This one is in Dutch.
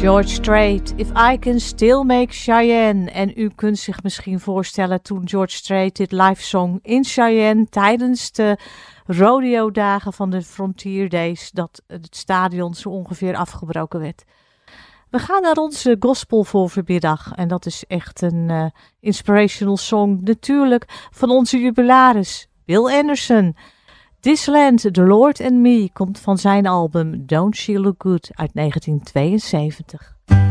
George Strait, If I Can Still Make Cheyenne. En u kunt zich misschien voorstellen toen George Strait dit live zong in Cheyenne tijdens de rodeo-dagen van de Frontier Days, dat het stadion zo ongeveer afgebroken werd. We gaan naar onze gospel voor vanmiddag en dat is echt een inspirational song natuurlijk van onze jubilaris Bill Anderson. This Land, The Lord and Me komt van zijn album Don't She Look Good uit 1972.